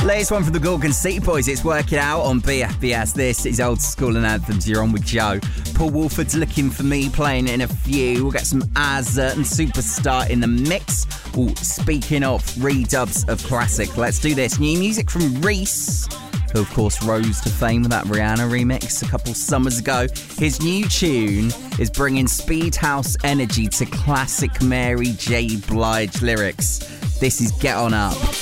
Latest one from the Gorgon City Boys. It's Working Out on BFBS. This is Old School and Anthems. You're on with Joe. Paul Wolford's Looking For Me, playing in a few. We'll get some Azert and Superstar in the mix. Ooh, speaking of redubs of classic, let's do this. New music from Reese, who of course rose to fame with that Rihanna remix a couple summers ago. His new tune is bringing speed house energy to classic Mary J. Blige lyrics. This is Get On Up.